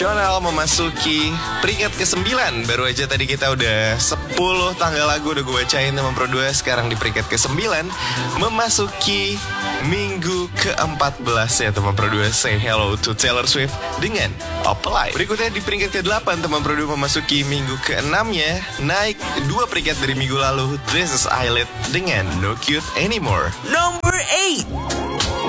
Donald memasuki peringkat ke-9. Baru aja tadi kita udah 10 tanggal lagu udah gue bacain teman Pro 2. Sekarang di peringkat ke-9 memasuki minggu ke-14 ya teman Pro 2. Say hello to Taylor Swift dengan Apply. Berikutnya di peringkat ke-8 teman Pro 2 memasuki minggu ke-6-nya, naik 2 peringkat dari minggu lalu. This is Eyelid dengan No Cute Anymore. Number 8.